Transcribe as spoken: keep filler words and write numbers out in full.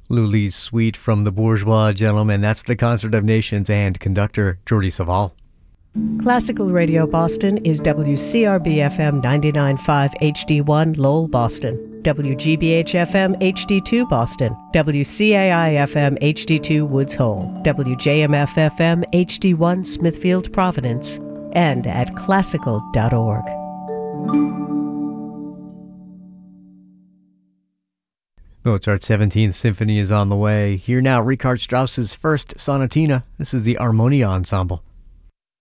Lully's Suite from the Bourgeois Gentlemen. That's the Concert of Nations and conductor Jordi Savall. Classical Radio Boston is W C R B F M ninety-nine point five H D one Lowell, Boston, W G B H F M H D two Boston, W C A I F M H D two Woods Hole, W J M F F M H D one Smithfield, Providence, and at classical dot org. Mozart's seventeenth Symphony is on the way. Here now, Richard Strauss's first sonatina. This is the Armonia Ensemble.